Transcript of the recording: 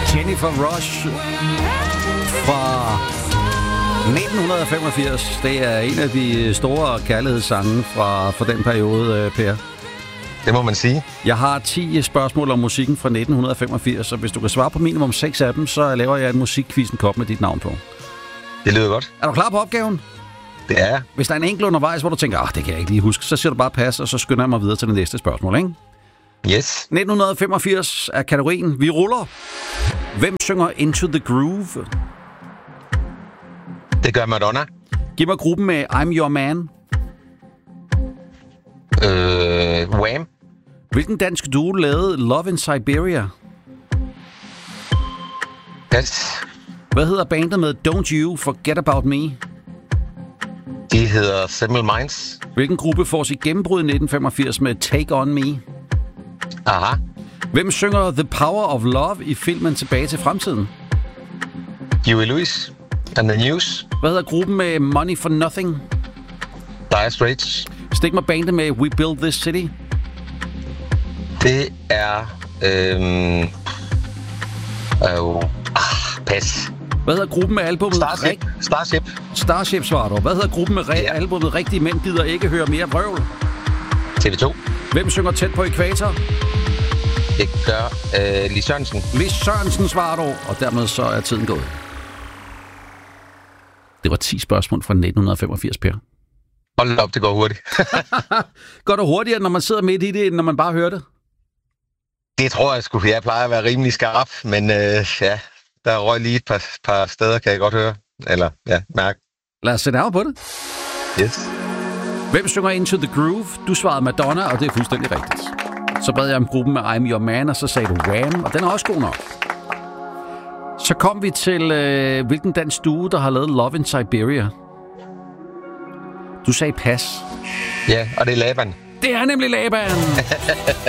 Jennifer Rush fra 1985. Det er en af de store kærlighedssange fra den periode, Per. Det må man sige. Jeg har 10 spørgsmål om musikken fra 1985, og hvis du kan svare på minimum 6 af dem, så laver jeg en musikquizzen kop med dit navn på. Det lyder godt. Er du klar på opgaven? Det er jeg. Hvis der er en enkelt undervejs, hvor du tænker, det kan jeg ikke lige huske, så siger du bare pas, og så skynder jeg mig videre til det næste spørgsmål, ikke? Yes. 1985 er kategorien. Vi ruller. Hvem synger Into the Groove? Det gør Madonna. Giv mig gruppen med I'm Your Man. Wham. Hvilken dansk duo lavede Love in Siberia? Pas. Hvad hedder bandet med Don't You Forget About Me? De hedder Simple Minds. Hvilken gruppe får sit gennembrud i 1985 med Take On Me? Aha. Hvem synger The Power of Love i filmen Tilbage til Fremtiden? Huey Lewis and the News. Hvad hedder gruppen med Money for Nothing? Dire Straits. Stik mig bandet med We Build This City. Det er... pas. Hvad hedder gruppen med albumet... Starship svarer du. Hvad hedder gruppen med albumet Rigtige Mænd gider ikke høre mere vrøvl? TV2. Hvem synger Tæt på Ækvator? Det gør Lis Sørensen. Lis Sørensen svarer du, og dermed så er tiden gået. Det var 10 spørgsmål fra 1985, Per. Hold op, det går hurtigt. Går det hurtigere, når man sidder midt i det, end når man bare hører det? Det tror jeg sgu. Jeg plejer at være rimelig skarp, men der røg lige et par steder, kan jeg godt høre. Eller, mærke. Lad os sætte nærmere på det. Yes. Hvem synger Into the Groove? Du svarede Madonna, og det er fuldstændig rigtigt. Så bad jeg om gruppen med I'm Your Man, og så sagde du Wham, og den er også god nok. Så kom vi til, hvilken dansk duo, der har lavet Love in Siberia. Du sagde pas. Ja, og det er Laban. Det er nemlig Laban.